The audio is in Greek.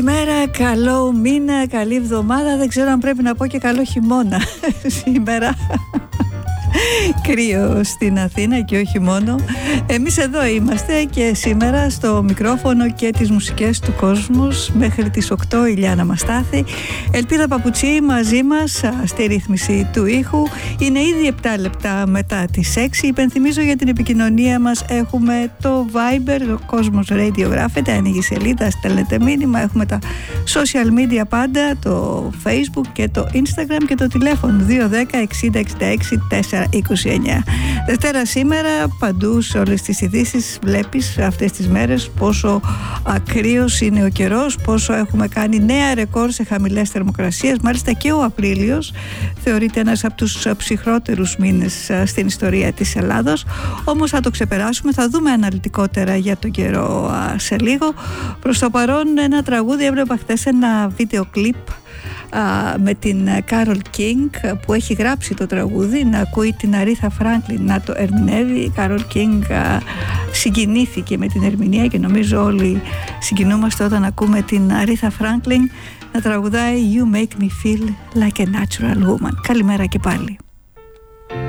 Μέρα, καλό μήνα, καλή εβδομάδα. Δεν ξέρω αν πρέπει να πω και καλό χειμώνα σήμερα. Κρύο στην Αθήνα και όχι μόνο. Εμείς εδώ είμαστε και σήμερα στο μικρόφωνο και τις μουσικές του κόσμου μέχρι τις 8 η Λιάννα Μαστάθη. Ελπίδα Παπουτσί μαζί μας στη ρύθμιση του ήχου. Είναι ήδη 7 λεπτά μετά τις 6. Υπενθυμίζω για την επικοινωνία μας έχουμε το Viber, το Cosmos Radio γράφεται, ανοίγει σελίδα, στέλνετε μήνυμα. Έχουμε τα social media πάντα, το Facebook και το Instagram και το τηλέφωνο 210 60 66 429. Δευτέρα σήμερα, παντού σε όλες τις ειδήσεις βλέπεις αυτές τις μέρες πόσο ακρίος είναι ο καιρός, πόσο έχουμε κάνει νέα ρεκόρ σε χαμηλές θερμοκρασίες. Μάλιστα και ο Απρίλιος θεωρείται ένας από τους ψυχρότερους μήνες στην ιστορία της Ελλάδος. Όμως θα το ξεπεράσουμε, θα δούμε αναλυτικότερα για τον καιρό σε λίγο. Προς το παρόν ένα τραγούδι, έβλεπα χθες ένα βίντεο κλιπ με την Κάρολ Κίνγκ που έχει γράψει το τραγούδι, να ακούει την Αρίθα Φράγκλιν να το ερμηνεύει. Η Κάρολ Κίνγκ συγκινήθηκε με την ερμηνεία και νομίζω όλοι συγκινούμαστε όταν ακούμε την Αρίθα Φράγκλιν να τραγουδάει You make me feel like a natural woman. Καλημέρα και πάλι.